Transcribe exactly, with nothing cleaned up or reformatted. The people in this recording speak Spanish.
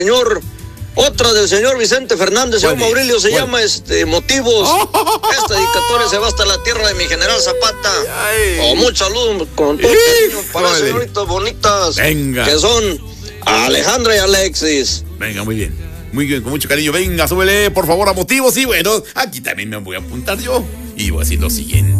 señor, otra del señor Vicente Fernández, señor Maurilio, se ¿Cuál? llama este Motivos. Esta dedicatoria se va hasta la tierra de mi general Zapata. Con mucho saludo, con todo cariño para señoritas bonitas. Venga. Que son Alejandra y Alexis. Venga, muy bien. Muy bien, con mucho cariño. Venga, súbele, por favor, a Motivos. Y bueno, aquí también me voy a apuntar yo. Y voy a decir lo siguiente.